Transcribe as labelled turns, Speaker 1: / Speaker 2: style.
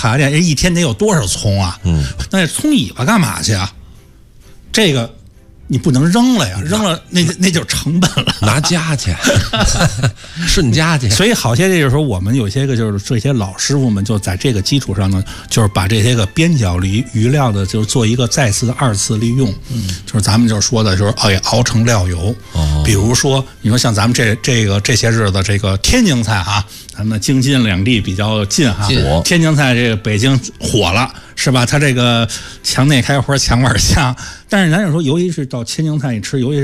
Speaker 1: 茶店，一天得有多少葱啊？那葱尾巴干嘛去啊？这个你不能扔了呀，扔了那就是成本了，
Speaker 2: 拿家去，顺家去。
Speaker 1: 所以好些这就是说，我们有些个就是这些老师傅们就在这个基础上呢，就是把这些个边角余料的，就是做一个二次利用。就是咱们就是说的，就是熬成料油。比如说，你说像咱们这些日子，这个天津菜哈，咱们京津两地比较近哈，天津菜这个北京火了。是吧？它这个墙内开花墙外香，但是咱就说，尤其是到天津菜一吃，尤其是